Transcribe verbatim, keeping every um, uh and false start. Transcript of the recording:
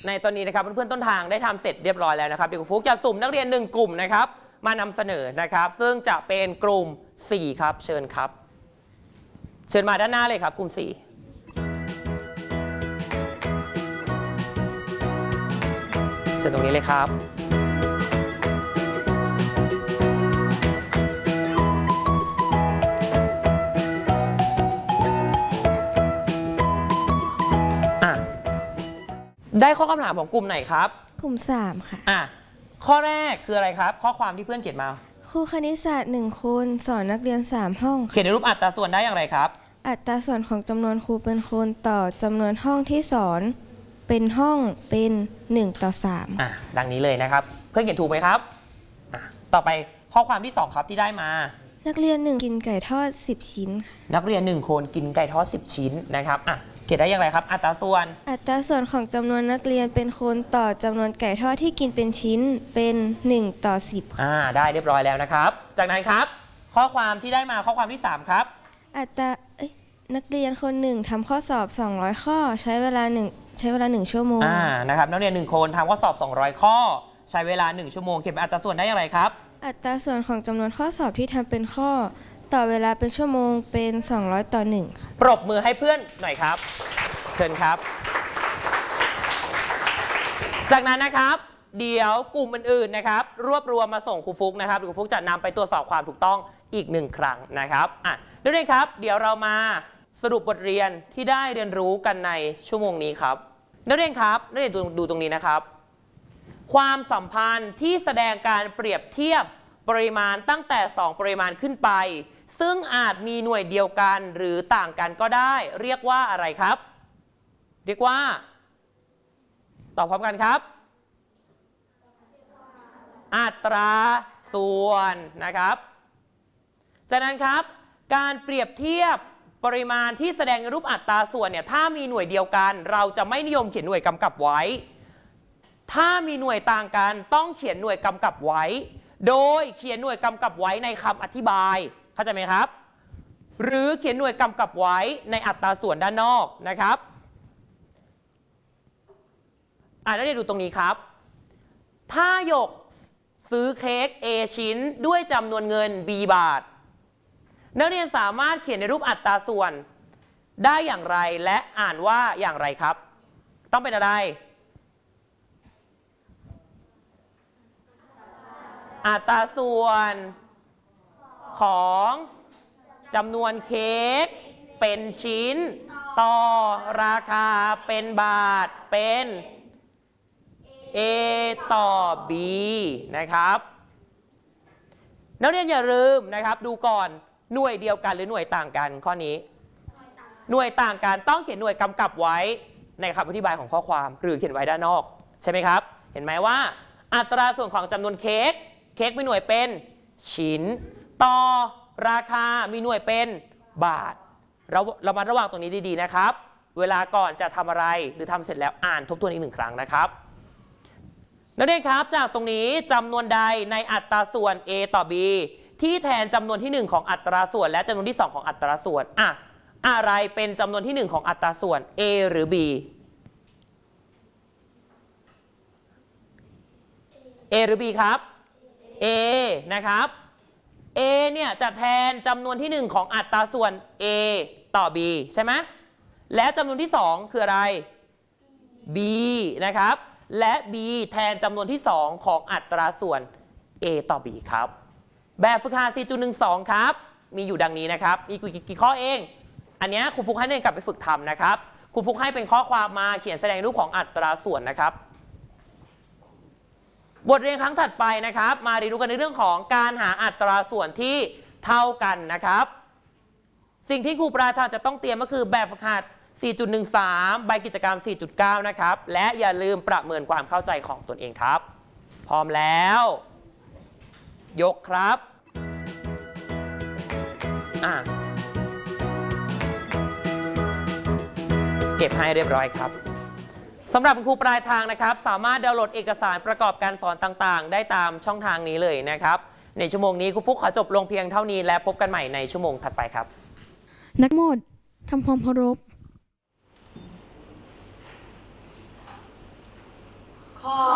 ในตอนนี้นะครับเพื่อนๆต้นทางได้ทำเสร็จเรียบร้อยแล้วนะครับเดี๋ยวครูฟุกจะสุ่มนักเรียนหนึ่งกลุ่มนะครับมานำเสนอนะครับซึ่งจะเป็นกลุ่มสี่ครับเชิญครับเชิญมาด้านหน้าเลยครับกลุ่มสี่เชิญตรงนี้เลยครับได้ข้อคำถามของกลุ่มไหนครับกลุ่มสามค่ะอ่ะข้อแรกคืออะไรครับข้อความที่เพื่อนเขียนมาครูคณิตศาสตร์หนึ่งคนสอนนักเรียนสามห้องเขียนในรูปอัตราส่วนได้อย่างไรครับอัตราส่วนของจำนวนครูเป็นคนต่อจำนวนห้องที่สอนเป็นห้องเป็นหนึ่งต่อสามอ่ะดังนี้เลยนะครับเพื่อนเขียนถูกไหมครับอ่ะต่อไปข้อความที่สองครับที่ได้มานักเรียนหนึ่งกินไก่ทอดสิบชิ้นนักเรียนหนึ่งคนกินไก่ทอดสิบชิ้นนะครับอ่ะเขียนได้อย่างไรครับอัตราส่วนอัตราส่วนของจำนวนนักเรียนเป็นคนต่อจำนวนไก่ทอดที่กินเป็นชิ้นเป็นหนึ่งต่อสิบอ่าได้เรียบร้อยแล้วนะครับจากนั้นครับข้อความที่ได้มาข้อความที่สามครับอัตรานักเรียนคนหนึ่งทำข้อสอบสองร้อยข้อใช้เวลาหนึ่งใช้เวลาหนึ่งชั่วโมงอ่านะครับนักเรียนหนึ่งคนทำข้อสอบสองร้อยข้อใช้เวลาหนึ่งชั่วโมงเขียนเป็นอัตราส่วนได้อย่างไรครับอัตราส่วนของจำนวนข้อสอบที่ทำเป็นข้อต่อเวลาเป็นชั่วโมงเป็นสองร้อยต่อหนึ่งปรบมือให้เพื่อนหน่อยครับเชิญครับจากนั้นนะครับเดี๋ยวกลุ่มอื่นๆนะครับรวบรวมมาส่งครูฟุกนะครับครูฟุกจะนำไปตรวจสอบความถูกต้องอีกหนึ่งครั้งนะครับอ่ะนักเรียนครับเดี๋ยวเรามาสรุปบทเรียนที่ได้เรียนรู้กันในชั่วโมงนี้ครับนักเรียนครับนักเรียนดูตรงนี้นะครับความสัมพันธ์ที่แสดงการเปรียบเทียบปริมาณตั้งแต่สองปริมาณขึ้นไปซึ่งอาจมีหน่วยเดียวกันหรือต่างกันก็ได้เรียกว่าอะไรครับเรียกว่าตอบพร้อมกันครับอัตราส่วนนะครับจากนั้นครับการเปรียบเทียบปริมาณที่แสดงในรูปอัตราส่วนเนี่ยถ้ามีหน่วยเดียวกันเราจะไม่นิยมเขียนหน่วยกำกับไว้ถ้ามีหน่วยต่างกันต้องเขียนหน่วยกำกับไว้โดยเขียนหน่วยกำกับไว้ในคำอธิบายเข้าใจไหมครับหรือเขียนหน่วยกำกับไว้ในอัตราส่วนด้านนอกนะครับอ่านักเรียนดูตรงนี้ครับถ้าหยกซื้อเค้ก A ชิ้นด้วยจำนวนเงิน B บาทนักเรียนสามารถเขียนในรูปอัตราส่วนได้อย่างไรและอ่านว่าอย่างไรครับต้องเป็นอะไรอัตราส่วนของจำนวนเค้กเป็นชิ้นต่อราคาเป็นบาทเป็น A ต่อ B นะครับนักเรียนอย่าลืมนะครับดูก่อนหน่วยเดียวกันหรือหน่วยต่างกันข้อนี้หน่วยต่างกันต้องเขียนหน่วยกำกับไว้ในคำอธิบายของข้อความหรือเขียนไว้ด้านนอกใช่ไหมครับเห็นไหมว่าอัตราส่วนของจำนวนเค้กเค้กมีหน่วยเป็นชิ้นต่อราคามีหน่วยเป็นบาทเราเรามาระวังตรงนี้ดีๆนะครับเวลาก่อนจะทำอะไรหรือทำเสร็จแล้วอ่านทบทวนอีกหนึ่งครั้งนะครับนักเรียนครับจากตรงนี้จำนวนใดในอัตราส่วน A ต่อ B ที่แทนจำนวนที่หนึ่งของอัตราส่วนและจำนวนที่สองของอัตราส่วนอ่ะอะไรเป็นจำนวนที่หนึ่งของอัตราส่วน A หรือ B A หรือ B ครับ A นะครับ A เนี่ยจะแทนจำนวนที่หนึ่งของอัตราส่วน A ต่อ B ใช่ไหมและจำนวนที่สองคืออะไร B นะครับและ B แทนจำนวนที่สองของอัตราส่วน A ต่อ B ครับแบบฝึกหัด สี่จุดหนึ่งสอง ครับมีอยู่ดังนี้นะครับมีกี่ข้อเองอันนี้ครูฟุกให้เรียนกลับไปฝึกทำนะครับครูฟุกให้เป็นข้อความมาเขียนแสดงรูปของอัตราส่วนนะครับบทเรียนครั้งถัดไปนะครับมาเรียนรู้กันในเรื่องของการหาอัตราส่วนที่เท่ากันนะครับสิ่งที่ครูปราทานจะต้องเตรียมก็คือแบบฝึกหัด สี่จุดหนึ่งสาม ใบกิจกรรม สี่จุดเก้า นะครับและอย่าลืมประเมินความเข้าใจของตนเองครับพร้อมแล้วยกครับอ่ะเก็บให้เรียบร้อยครับสำหรับครูปลายทางนะครับสามารถดาวน์โหลดเอกสารประกอบการสอนต่างๆได้ตามช่องทางนี้เลยนะครับในชั่วโมงนี้ครูฟุกขอจบลงเพียงเท่านี้และพบกันใหม่ในชั่วโมงถัดไปครับนักโมดทำความเคารพขอ